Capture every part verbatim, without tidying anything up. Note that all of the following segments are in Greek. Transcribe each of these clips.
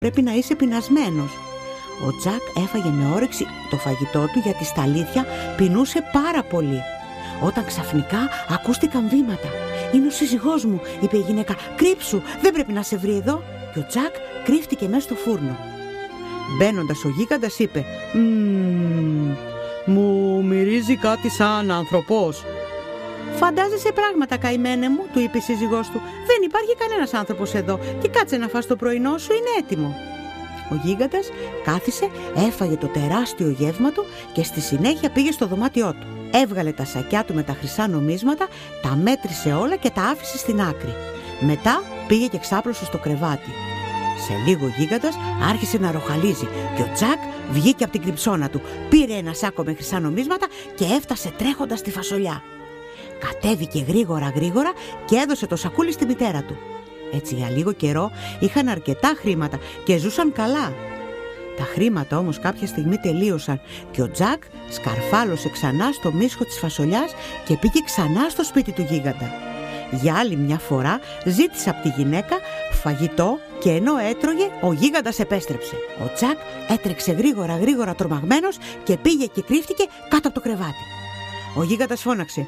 πρέπει να είσαι πεινασμένος. Ο Τζακ έφαγε με όρεξη το φαγητό του, γιατί στα αλήθεια πεινούσε πάρα πολύ. Όταν ξαφνικά ακούστηκαν βήματα. «Είναι ο σύζυγός μου», είπε η γυναίκα. «Κρύψου, δεν πρέπει να σε βρει εδώ». Και ο Τζακ κρύφτηκε μέσα στο φούρνο. Μπαίνοντας ο γίγαντας είπε «Μμμ, μου μυρίζει κάτι σαν άνθρωπος». «Φαντάζεσαι πράγματα, καημένε μου», του είπε η σύζυγός του. «Δεν υπάρχει κανένας άνθρωπος εδώ και κάτσε να φας το πρωινό σου, είναι έτοιμο». Ο γίγαντας κάθισε, έφαγε το τεράστιο γεύμα του και στη συνέχεια πήγε στο δωμάτιό του. Έβγαλε τα σακιά του με τα χρυσά νομίσματα, τα μέτρησε όλα και τα άφησε στην άκρη. Μετά πήγε και ξάπλωσε στο κρεβάτι. Σε λίγο ο γίγαντας άρχισε να ροχαλίζει και ο Τζακ βγήκε από την κρυψώνα του, πήρε ένα σάκο με χρυσά νομίσματα και έφτασε τρέχοντας στη φασολιά. Κατέβηκε γρήγορα γρήγορα και έδωσε το σακούλι στη μητέρα του. Έτσι για λίγο καιρό είχαν αρκετά χρήματα και ζούσαν καλά. Τα χρήματα όμως κάποια στιγμή τελείωσαν και ο Τζακ σκαρφάλωσε ξανά στο μίσχο της φασολιάς και πήγε ξανά στο σπίτι του γίγαντα. Για άλλη μια φορά ζήτησε από τη γυναίκα φαγητό και ενώ έτρωγε ο γίγαντας επέστρεψε. Ο Τζακ έτρεξε γρήγορα γρήγορα τρομαγμένος και πήγε και κρύφτηκε κάτω από το κρεβάτι. Ο γίγαντας φώναξε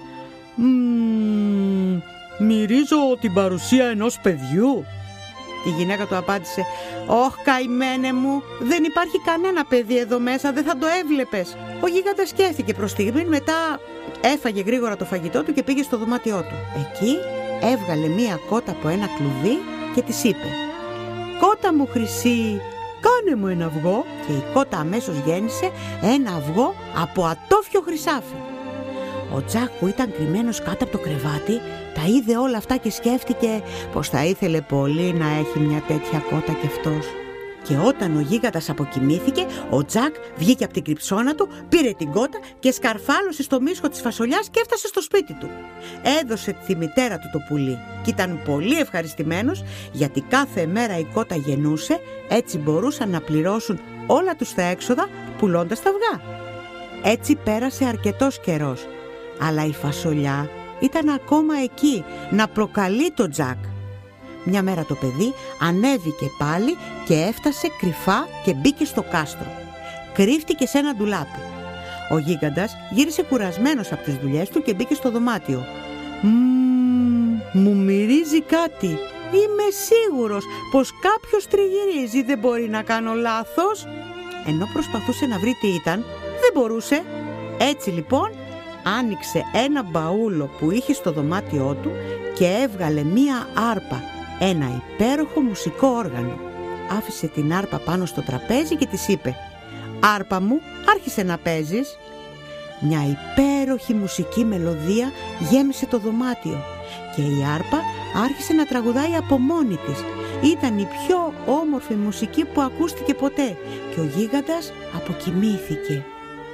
«Μμμ, μυρίζω την παρουσία ενός παιδιού». Η γυναίκα του απάντησε «Ωχ, καημένε μου, δεν υπάρχει κανένα παιδί εδώ μέσα, δεν θα το έβλεπες». Ο γίγαντας σκέφτηκε προς στιγμή, μετά έφαγε γρήγορα το φαγητό του και πήγε στο δωμάτιό του. Εκεί έβγαλε μία κότα από ένα κλουβί και της είπε «Κότα μου χρυσή, κάνε μου ένα αυγό». Και η κότα αμέσως γέννησε ένα αυγό από ατόφιο χρυσάφι. Ο Τζακ, που ήταν κρυμμένος κάτω από το κρεβάτι, τα είδε όλα αυτά και σκέφτηκε πως θα ήθελε πολύ να έχει μια τέτοια κότα κι αυτός. Και όταν ο γίγαντας αποκοιμήθηκε, ο Τζακ βγήκε από την κρυψώνα του, πήρε την κότα και σκαρφάλωσε στο μίσχο της φασολιάς και έφτασε στο σπίτι του. Έδωσε τη μητέρα του το πουλί και ήταν πολύ ευχαριστημένος, γιατί κάθε μέρα η κότα γεννούσε, έτσι μπορούσαν να πληρώσουν όλα τους τα έξοδα πουλώντας τα αυγά. Έτσι πέρασε αρκετός καιρός, αλλά η φασολιά ήταν ακόμα εκεί να προκαλεί τον Τζακ. Μια μέρα το παιδί ανέβηκε πάλι και έφτασε κρυφά και μπήκε στο κάστρο. Κρύφτηκε σε ένα ντουλάπι. Ο γίγαντας γύρισε κουρασμένος από τις δουλειές του και μπήκε στο δωμάτιο. «Μμμ, μου μυρίζει κάτι. Είμαι σίγουρος πως κάποιος τριγυρίζει, δεν μπορεί να κάνω λάθος». Ενώ προσπαθούσε να βρει τι ήταν, δεν μπορούσε. Έτσι λοιπόν άνοιξε ένα μπαούλο που είχε στο δωμάτιό του και έβγαλε μία άρπα, ένα υπέροχο μουσικό όργανο. Άφησε την άρπα πάνω στο τραπέζι και της είπε «Άρπα μου, άρχισε να παίζεις». Μια υπέροχη μουσική μελωδία γέμισε το δωμάτιο και η άρπα άρχισε να τραγουδάει από μόνη της. Ήταν η πιο όμορφη μουσική που ακούστηκε ποτέ και ο γίγαντας αποκοιμήθηκε.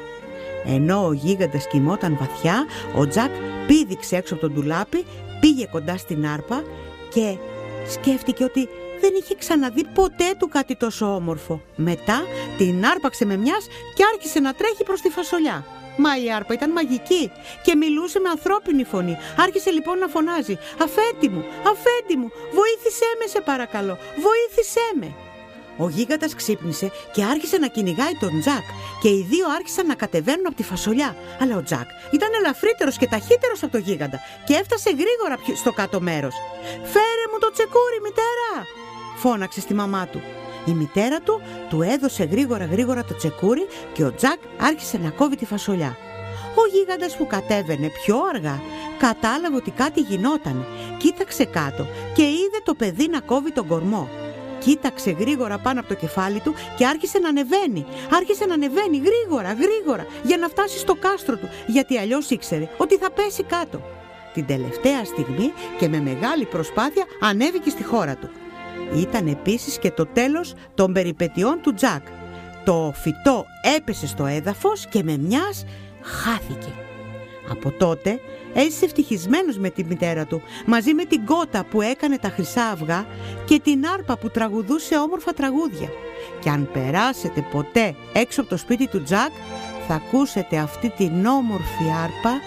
Ενώ ο γίγαντας κοιμόταν βαθιά, ο Τζακ πήδηξε έξω από τον ντουλάπι, πήγε κοντά στην άρπα και σκέφτηκε ότι δεν είχε ξαναδεί ποτέ του κάτι τόσο όμορφο. Μετά την άρπαξε με μιας και άρχισε να τρέχει προς τη φασολιά. Μα η άρπα ήταν μαγική και μιλούσε με ανθρώπινη φωνή. Άρχισε λοιπόν να φωνάζει «Αφέντη μου, αφέντη μου, βοήθησέ με σε παρακαλώ, βοήθησέ με». Ο γίγαντας ξύπνησε και άρχισε να κυνηγάει τον Τζακ και οι δύο άρχισαν να κατεβαίνουν από τη φασολιά. Αλλά ο Τζακ ήταν ελαφρύτερος και ταχύτερος από τον γίγαντα και έφτασε γρήγορα στο κάτω μέρος. «Φέρε μου το τσεκούρι, μητέρα», φώναξε στη μαμά του. Η μητέρα του του έδωσε γρήγορα γρήγορα το τσεκούρι και ο Τζακ άρχισε να κόβει τη φασολιά. Ο γίγαντας που κατέβαινε πιο αργά κατάλαβε ότι κάτι γινόταν. Κοίταξε κάτω και είδε το παιδί να κόβει τον κορμό. Κοίταξε γρήγορα πάνω από το κεφάλι του και άρχισε να ανεβαίνει. Άρχισε να ανεβαίνει γρήγορα, γρήγορα για να φτάσει στο κάστρο του, γιατί αλλιώς ήξερε ότι θα πέσει κάτω. Την τελευταία στιγμή και με μεγάλη προσπάθεια ανέβηκε στη χώρα του. Ήταν επίσης και το τέλος των περιπετειών του Τζακ. Το φυτό έπεσε στο έδαφος και με μιας χάθηκε. Από τότε έζησε ευτυχισμένος με τη μητέρα του, μαζί με την κότα που έκανε τα χρυσά αυγά και την άρπα που τραγουδούσε όμορφα τραγούδια. Και αν περάσετε ποτέ έξω από το σπίτι του Τζακ, θα ακούσετε αυτή την όμορφη άρπα